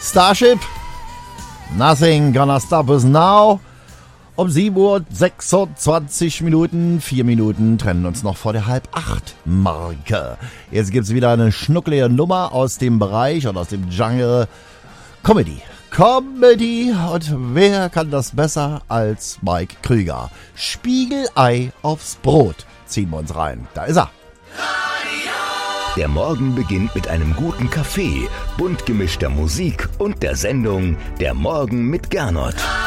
Starship, Nothing Gonna Stop Us Now. Um 7:26 Minuten, 4 Minuten trennen uns noch vor der 7:30-Marke. Jetzt gibt's wieder eine schnucklige Nummer aus dem Bereich oder aus dem Genre Comedy. Und wer kann das besser als Mike Krüger? Spiegelei aufs Brot ziehen wir uns rein. Da ist er. Der Morgen beginnt mit einem guten Kaffee, bunt gemischter Musik und der Sendung Der Morgen mit Gernot.